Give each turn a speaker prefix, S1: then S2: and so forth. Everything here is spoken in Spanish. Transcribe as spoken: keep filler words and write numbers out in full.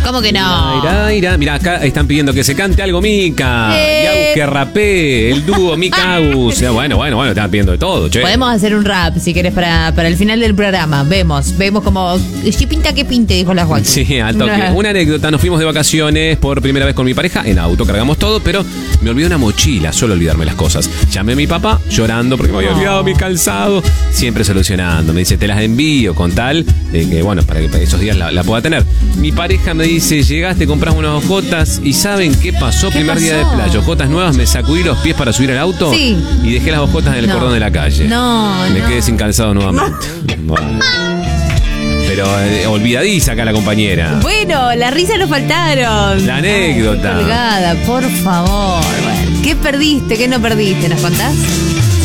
S1: ¿Cómo que no?
S2: Irá, irá. Mirá, acá están pidiendo que se cante algo Mica.
S1: Eh.
S2: Y Agus que rapee. El dúo Mica Agus. Ya, Bueno, bueno, bueno, están pidiendo de todo, che.
S1: Podemos hacer un rap si querés para, para el final del programa. Vemos, vemos como. Si pinta que pinte, dijo la Joaquín.
S2: Sí, al toque. Una anécdota, nos fuimos de vacaciones por primera vez con mi pareja, en auto, cargamos todo, pero me olvidé una mochila, suelo olvidarme las cosas. Llamé a mi papá llorando porque me había olvidado mi calzado, siempre solucionando. Me dice, te las envío con tal, de que bueno, para que esos días la, la pueda tener. Mi pareja me dice, llegaste, compras unas ojotas y ¿saben qué pasó?
S1: ¿Qué
S2: Primer
S1: pasó?
S2: día de playa, ojotas nuevas, me sacudí los pies para subir al auto
S1: Sí.
S2: y dejé las ojotas en el
S1: No.
S2: cordón de la calle.
S1: No,
S2: Me
S1: no.
S2: quedé sin calzado nuevamente. Bueno. Pero eh, olvidadiza acá la compañera.
S1: Bueno, la risa nos faltaron.
S2: La anécdota.
S1: Ay, qué colgada, por favor. Bueno, ¿qué perdiste? ¿Qué no perdiste? ¿Nos contás?